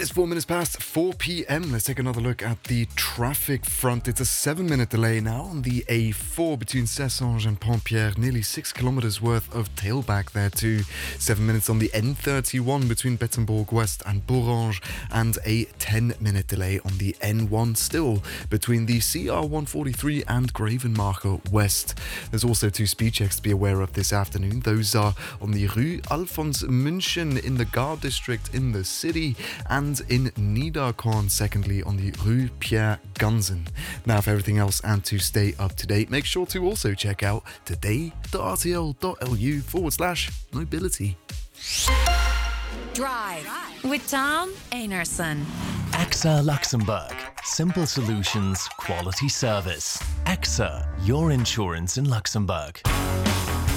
is 4 minutes past 4 p.m. Let's take another look at the traffic front. It's a 7-minute delay now on the A4 between Cessange and Pontpierre. Nearly 6 kilometers worth of tailback there too. 7 minutes on the N31 between Bettembourg West and Bourrange. And a 10-minute delay on the N1 still between the CR143 and Gravenmacher West. There's also 2 speed checks to be aware of this afternoon. Those are on the Rue Alphonse München in the Gare district in the city, and in Niederkorn, secondly, on the Rue Pierre Gunzen. Now, for everything else and to stay up to date, make sure to also check out today.rtl.lu/mobility. Drive with Tom Einarson. AXA Luxembourg. Simple solutions, quality service. AXA, your insurance in Luxembourg.